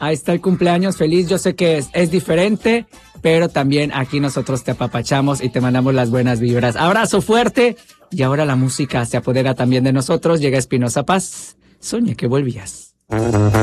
Ahí está el cumpleaños feliz. Yo sé que es diferente, pero también aquí nosotros te apapachamos y te mandamos las buenas vibras. Abrazo fuerte. Y ahora la música se apodera también de nosotros. Llega Espinoza Paz. Soñé que volvías.